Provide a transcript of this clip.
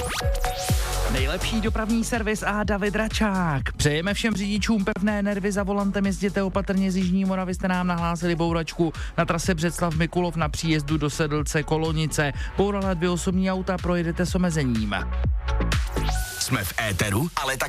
Nejlepší dopravní servis a David Račák. Přejeme všem řidičům pevné nervy za volantem, jezděte opatrně z Jižní Moravy, jste nám nahlásili bouračku na trase Břeclav Mikulov na příjezdu do Sedlce Kolonice. Bourala 2 osobní auta, projedete s omezením. Jsme v éteru, ale tak